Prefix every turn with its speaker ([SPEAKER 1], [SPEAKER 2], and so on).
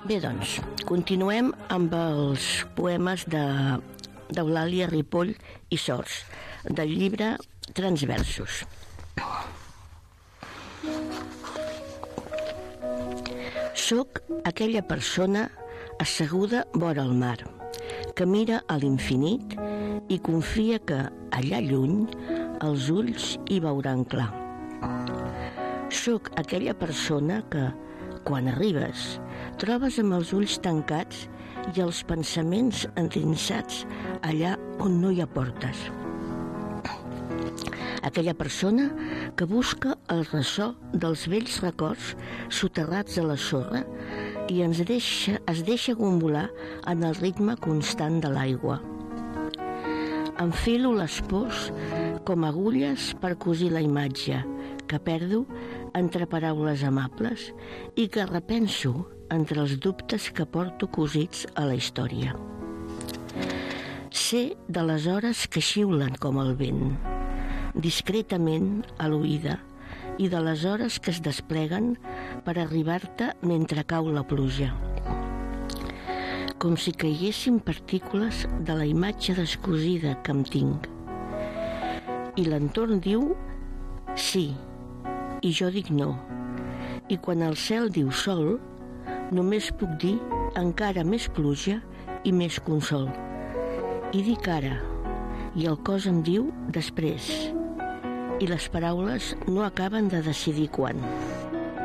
[SPEAKER 1] Bé, doncs, continuem amb els poemes d'Eulàlia Ripoll i Sors, del llibre Transversos. Soc aquella persona asseguda vora el mar, que mira a l'infinit i confia que, allà lluny, els ulls hi veuran clar. Soc aquella persona que, quan arribes, trobes amb els ulls tancats i els pensaments endinsats allà on no hi ha portes. Aquella persona que busca el ressò dels vells records soterrats a la sorra i es deixa gondolar en el ritme constant de l'aigua. Enfilo les pors com agulles per cosir la imatge que perdo entre paraules amables i que repenso entre els dubtes que porto cosits a la història. Sé de les hores que xiulen com el vent, discretament a l'oïda, i de les hores que es despleguen per arribar-te mentre cau la pluja. Com si caiguessin partícules de la imatge descosida que em tinc. I l'entorn diu sí, i jo dic no. I quan el cel diu sol, només puc dir encara més pluja i més consol. I dic ara, i el cos em diu després, i les paraules no acaben de decidir quan.